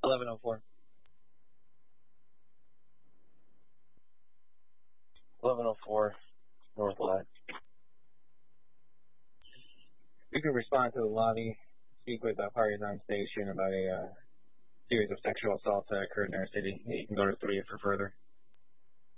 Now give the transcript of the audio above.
1104. 1104 North Lot. You can respond to the lobby, speak with parties on station about a series of sexual assaults that occurred in our city. You can go to 3 for further.